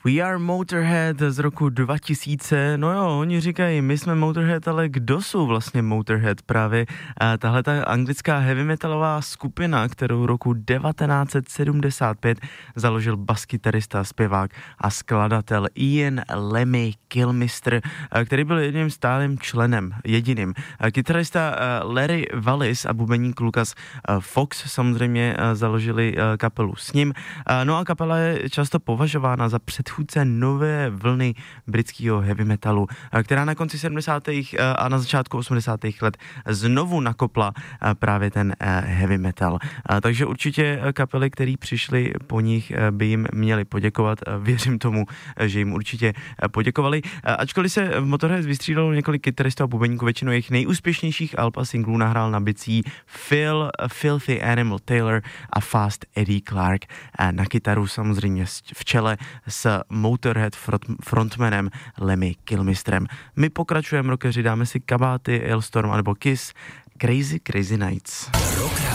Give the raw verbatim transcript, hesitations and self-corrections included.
We Are Motorhead z roku dva tisíce, no jo, oni říkají, my jsme Motorhead, ale kdo jsou vlastně Motorhead? Právě a tahle ta anglická heavy metalová skupina, kterou roku devatenáct set sedmdesát pět založil baskytarista, zpěvák a skladatel Ian Lemmy Kilmister, který byl jedním stálým členem, jediným. Kytarista Larry Wallis a bubeník Lucas Fox samozřejmě založili kapelu s ním. No a kapela je často považována za předchůdce nové vlny britského heavy metalu, která na konci sedmdesátých a na začátku osmdesátých let znovu nakopla právě ten heavy metal. Takže určitě kapely, který přišli po nich, by jim měli poděkovat. Věřím tomu, že jim určitě poděkovali. Ačkoliv se v Motorhead vystřídalo několik kytaristů a bubeníků, většinou jejich nejúspěšnějších alb a singlů nahrál na bicí Phil, Filthy Animal Taylor a Fast Eddie Clarke na kytaru, samozřejmě v čele s Motorhead frontmanem Lemmy Kilmisterem. My pokračujeme, rockeři, dáme si kabáty, Hailstorm anebo Kiss, Crazy Crazy Nights.